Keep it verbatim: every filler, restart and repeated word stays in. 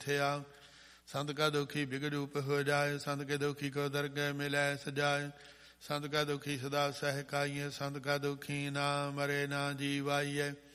मिथ्या। संत का दुखी बिगड़ूप हो जाए, संत के दुखी को दरगह मिलै सजाए। संत का दुखी सदा सह खाइए, संत का दुखी ना मरे ना जीवाइए।